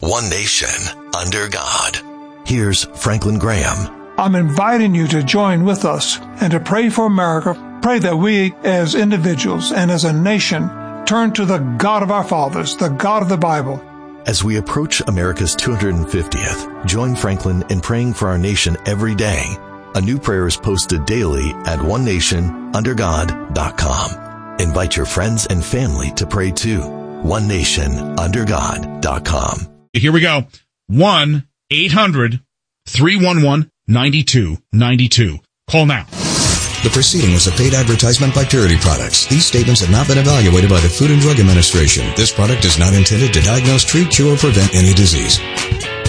one nation, under God. Here's Franklin Graham. I'm inviting you to join with us and to pray for America. Pray that we as individuals and as a nation turn to the God of our fathers, the God of the Bible. As we approach America's 250th, join Franklin in praying for our nation every day. A new prayer is posted daily at onenationundergod.com. Invite your friends and family to pray too. onenationundergod.com. Here we go. 1-800-311-9292. Call now. The proceeding was a paid advertisement by Purity Products. These statements have not been evaluated by the Food and Drug Administration. This product is not intended to diagnose, treat, cure, or prevent any disease.